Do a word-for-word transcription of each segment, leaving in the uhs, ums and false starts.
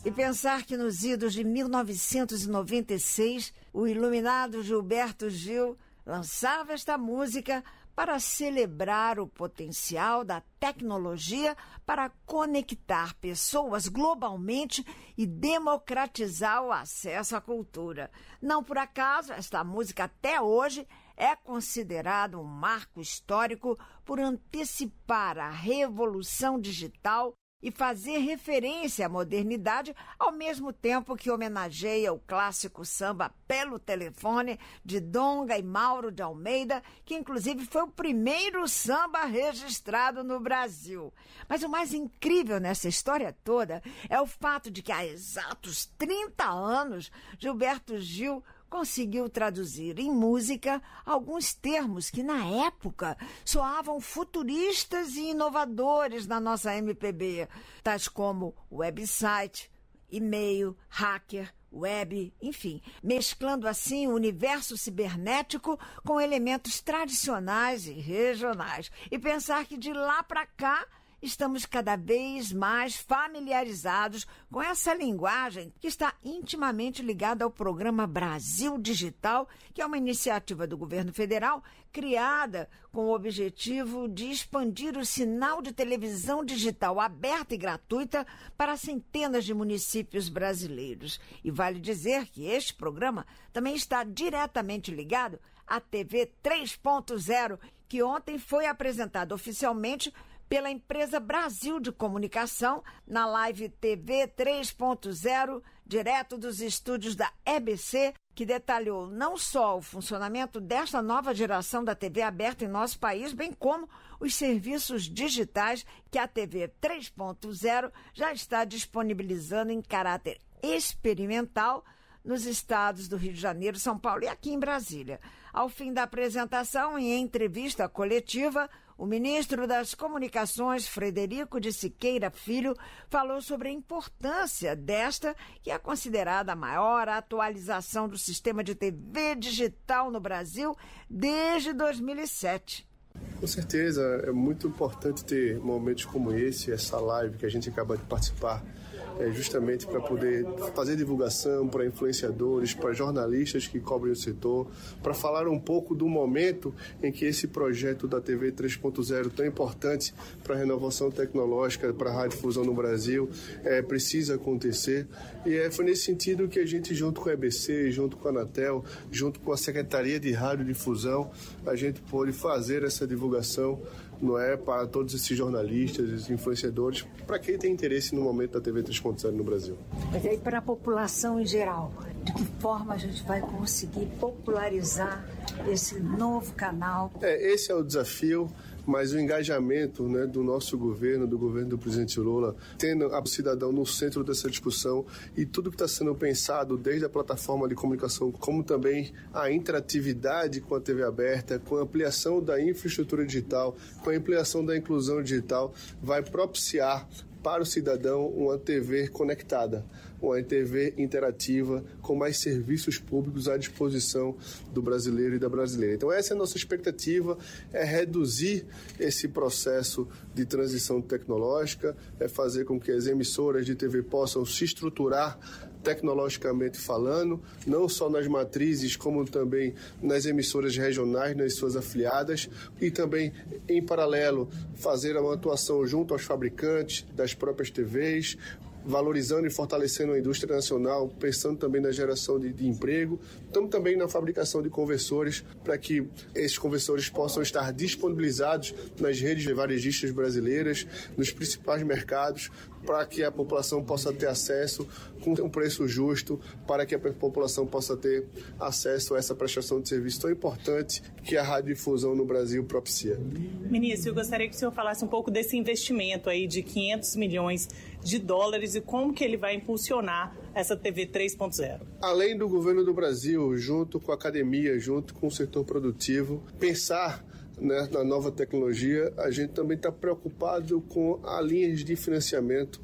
E pensar que nos idos de mil novecentos e noventa e seis, o iluminado Gilberto Gil lançava esta música para celebrar o potencial da tecnologia para conectar pessoas globalmente e democratizar o acesso à cultura. Não por acaso, esta música até hoje é considerada um marco histórico por antecipar a revolução digital e fazer referência à modernidade, ao mesmo tempo que homenageia o clássico samba Pelo Telefone, de Donga e Mauro de Almeida, que inclusive foi o primeiro samba registrado no Brasil. Mas o mais incrível nessa história toda é o fato de que há exatos trinta anos, Gilberto Gil conseguiu traduzir em música alguns termos que, na época, soavam futuristas e inovadores na nossa M P B, tais como website, e-mail, hacker, web, enfim, mesclando assim o universo cibernético com elementos tradicionais e regionais. E pensar que de lá para cá estamos cada vez mais familiarizados com essa linguagem que está intimamente ligada ao programa Brasil Digital, que é uma iniciativa do governo federal criada com o objetivo de expandir o sinal de televisão digital aberta e gratuita para centenas de municípios brasileiros. E vale dizer que este programa também está diretamente ligado à T V três ponto zero, que ontem foi apresentada oficialmente pela empresa Brasil de Comunicação, na live T V três ponto zero, direto dos estúdios da E B C, que detalhou não só o funcionamento desta nova geração da T V aberta em nosso país, bem como os serviços digitais que a T V três ponto zero já está disponibilizando em caráter experimental nos estados do Rio de Janeiro, São Paulo e aqui em Brasília. Ao fim da apresentação, em entrevista coletiva, o ministro das Comunicações, Frederico de Siqueira Filho, falou sobre a importância desta, que é considerada a maior atualização do sistema de T V digital no Brasil desde dois mil e sete. Com certeza, é muito importante ter momentos como esse, essa live que a gente acaba de participar, é justamente para poder fazer divulgação para influenciadores, para jornalistas que cobrem o setor, para falar um pouco do momento em que esse projeto da T V três ponto zero, tão importante para a renovação tecnológica, para a radiodifusão no Brasil, é, precisa acontecer. E é, foi nesse sentido que a gente, junto com a E B C, junto com a Anatel, junto com a Secretaria de Radiodifusão, a gente pôde fazer essa divulgação, não é, para todos esses jornalistas, esses influenciadores, para quem tem interesse no momento da T V três ponto zero no Brasil. Mas aí para a população em geral, de que forma a gente vai conseguir popularizar esse novo canal? É, esse é o desafio, mas o engajamento, né, do nosso governo, do governo do presidente Lula, tendo o cidadão no centro dessa discussão e tudo que está sendo pensado, desde a plataforma de comunicação, como também a interatividade com a T V aberta, com a ampliação da infraestrutura digital, com a ampliação da inclusão digital, vai propiciar para o cidadão uma T V conectada, uma T V interativa, com mais serviços públicos à disposição do brasileiro e da brasileira. Então essa é a nossa expectativa, é reduzir esse processo de transição tecnológica, é fazer com que as emissoras de T V possam se estruturar tecnologicamente falando, não só nas matrizes, como também nas emissoras regionais, nas suas afiliadas, e também, em paralelo, fazer uma atuação junto aos fabricantes das próprias T Vs, valorizando e fortalecendo a indústria nacional, pensando também na geração de, de emprego. Estamos também na fabricação de conversores, para que esses conversores possam estar disponibilizados nas redes varejistas brasileiras, nos principais mercados, para que a população possa ter acesso com um preço justo, para que a população possa ter acesso a essa prestação de serviço tão importante que a radiodifusão no Brasil propicia. Ministro, eu gostaria que o senhor falasse um pouco desse investimento aí de quinhentos milhões de dólares e como que ele vai impulsionar essa T V três ponto zero. Além do governo do Brasil, junto com a academia, junto com o setor produtivo, pensar, né, na nova tecnologia, a gente também está preocupado com as linhas de financiamento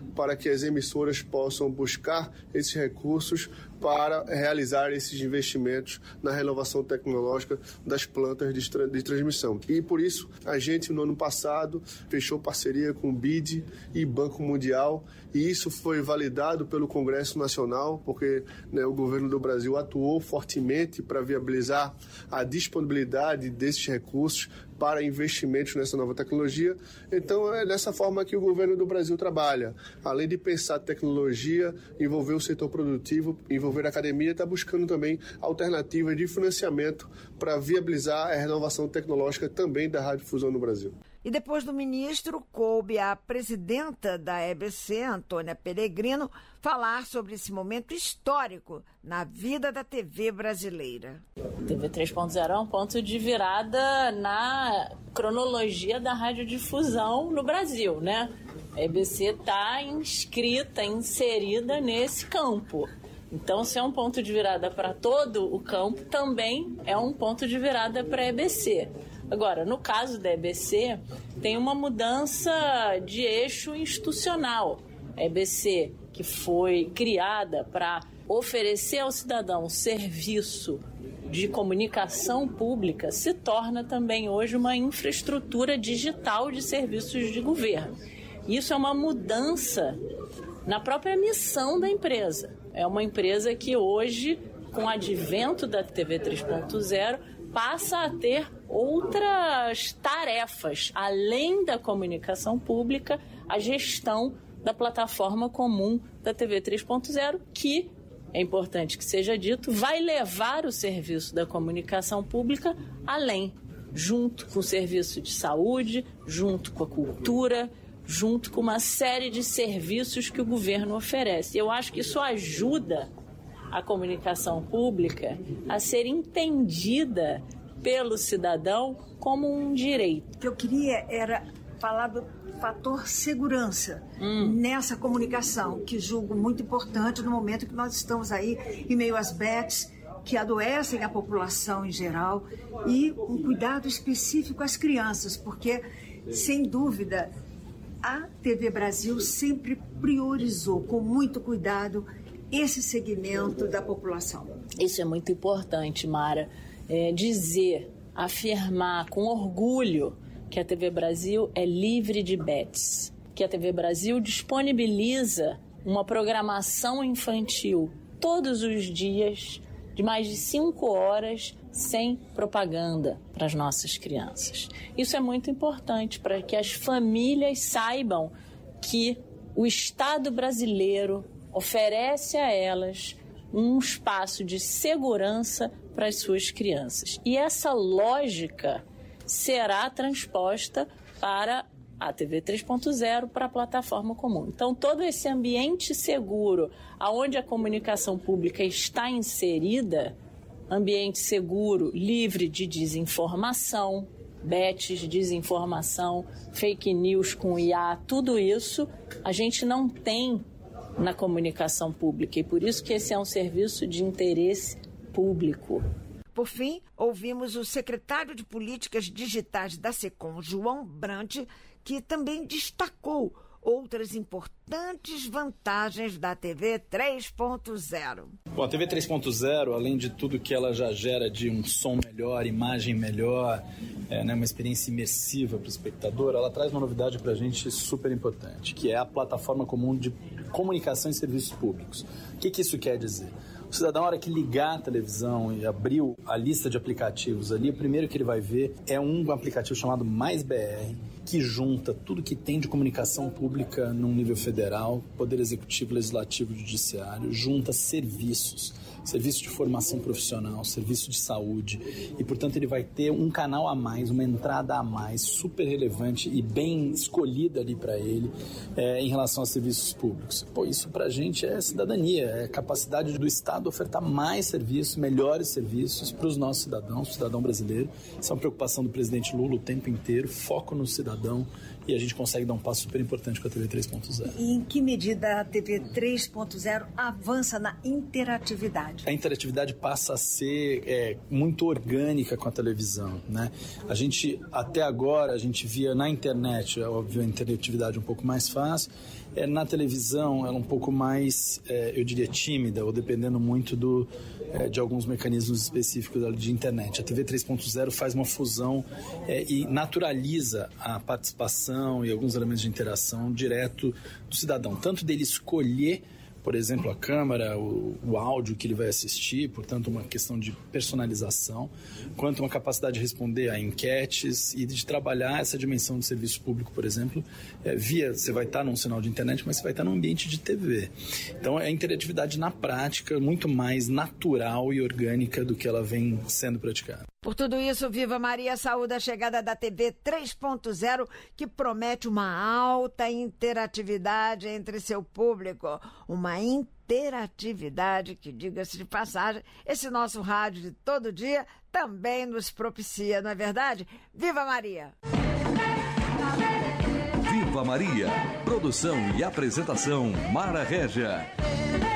para que as emissoras possam buscar esses recursos para realizar esses investimentos na renovação tecnológica das plantas de, tra- de transmissão. E por isso, a gente, no ano passado, fechou parceria com o B I D e Banco Mundial, e isso foi validado pelo Congresso Nacional, porque né, o governo do Brasil atuou fortemente para viabilizar a disponibilidade desses recursos para investimentos nessa nova tecnologia. Então, é dessa forma que o governo do Brasil trabalha. Além de pensar tecnologia, envolver o setor produtivo, envolver a academia, está buscando também alternativas de financiamento para viabilizar a renovação tecnológica também da radiodifusão no Brasil. E depois do ministro, coube à presidenta da E B C, Antônia Peregrino, falar sobre esse momento histórico na vida da T V brasileira. T V três ponto zero é um ponto de virada na cronologia da radiodifusão no Brasil, né? A E B C está inscrita, inserida nesse campo. Então, se é um ponto de virada para todo o campo, também é um ponto de virada para a E B C. Agora, no caso da E B C, tem uma mudança de eixo institucional. A E B C, que foi criada para oferecer ao cidadão serviço de comunicação pública, se torna também hoje uma infraestrutura digital de serviços de governo. Isso é uma mudança na própria missão da empresa. É uma empresa que hoje, com o advento da T V três ponto zero, passa a ter outras tarefas, além da comunicação pública, a gestão da plataforma comum da T V três ponto zero, que, é importante que seja dito, vai levar o serviço da comunicação pública além, junto com o serviço de saúde, junto com a cultura, junto com uma série de serviços que o governo oferece. Eu acho que isso ajuda a comunicação pública a ser entendida pelo cidadão como um direito. O que eu queria era falar do fator segurança hum. nessa comunicação, que julgo muito importante no momento que nós estamos aí em meio às bets que adoecem a população em geral, e um cuidado específico às crianças, porque, sem dúvida, a T V Brasil sempre priorizou com muito cuidado esse segmento da população. Isso é muito importante, Mara. É, dizer, afirmar com orgulho que a T V Brasil é livre de bets, que a T V Brasil disponibiliza uma programação infantil todos os dias, de mais de cinco horas, sem propaganda para as nossas crianças. Isso é muito importante para que as famílias saibam que o Estado brasileiro oferece a elas um espaço de segurança para as suas crianças. E essa lógica será transposta para a T V três ponto zero, para a plataforma comum. Então, todo esse ambiente seguro, onde a comunicação pública está inserida, ambiente seguro, livre de desinformação, bets, desinformação, fake news com I A, tudo isso a gente não tem na comunicação pública, e por isso que esse é um serviço de interesse público. Por fim, ouvimos o secretário de Políticas Digitais da SECOM, João Brant, que também destacou outras importantes vantagens da T V três ponto zero. Bom, a T V três ponto zero, além de tudo que ela já gera de um som melhor, imagem melhor, é, né, uma experiência imersiva para o espectador, ela traz uma novidade para a gente super importante, que é a plataforma comum de comunicação e serviços públicos. O que, que isso quer dizer? O cidadão, na hora que ligar a televisão e abrir a lista de aplicativos ali, o primeiro que ele vai ver é um aplicativo chamado Mais B R, que junta tudo que tem de comunicação pública num nível federal, Poder Executivo, Legislativo e Judiciário, junta serviços, serviço de formação profissional, serviço de saúde, e, portanto, ele vai ter um canal a mais, uma entrada a mais, super relevante e bem escolhida ali para ele é, em relação aos serviços públicos. Pô, isso para a gente é cidadania, é capacidade do Estado ofertar mais serviços, melhores serviços para os nossos cidadãos, o cidadão brasileiro. Isso é uma preocupação do presidente Lula o tempo inteiro, foco no cidadão, e a gente consegue dar um passo super importante com a T V três ponto zero. E em que medida a T V três ponto zero avança na interatividade? A interatividade passa a ser é, muito orgânica com a televisão, né? A gente, até agora, a gente via na internet, é óbvio, a interatividade um pouco mais fácil, É, na televisão, ela é um pouco mais, é, eu diria, tímida, ou dependendo muito do, é, de alguns mecanismos específicos de internet. A T V três ponto zero faz uma fusão é, e naturaliza a participação e alguns elementos de interação direto do cidadão, tanto dele escolher, por exemplo, a câmera, o, o áudio que ele vai assistir, portanto, uma questão de personalização, quanto uma capacidade de responder a enquetes e de trabalhar essa dimensão de serviço público, por exemplo, é, via, você vai estar num sinal de internet, mas você vai estar num ambiente de T V. Então, é a interatividade na prática muito mais natural e orgânica do que ela vem sendo praticada. Por tudo isso, Viva Maria saúda a chegada da T V três ponto zero, que promete uma alta interatividade entre seu público. Uma interatividade que, diga-se de passagem, esse nosso rádio de todo dia também nos propicia, não é verdade? Viva Maria! Viva Maria! Produção e apresentação, Mara Régia.